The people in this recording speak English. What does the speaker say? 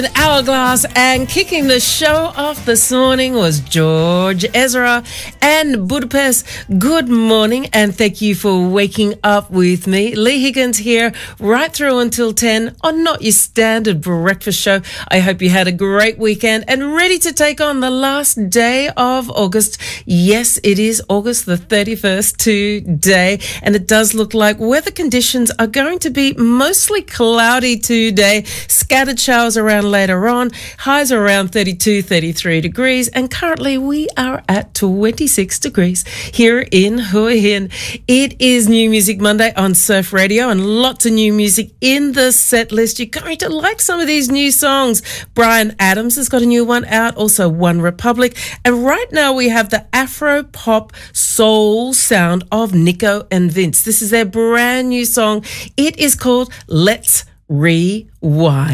Hourglass, and kicking the show off this morning was George Ezra and Budapest. Good morning and thank you for waking up with me. Lee Higgins here right through until 10 on Not Your Standard Breakfast Show. I hope you had a great weekend and ready to take on the last day of August. Yes, it is August the 31st today, and it does look like weather conditions are going to be mostly cloudy today. Scattered showers around later on. Highs are around 32, 33 degrees, and currently we are at 26 degrees here in Hua Hin. It is New Music Monday on Surf Radio, and lots of new music in the set list. You're going to like some of these new songs. Bryan Adams has got a new one out, also One Republic, and right now we have the Afro pop soul sound of Nico and Vince. This is their brand new song. It is called Let's Rewind.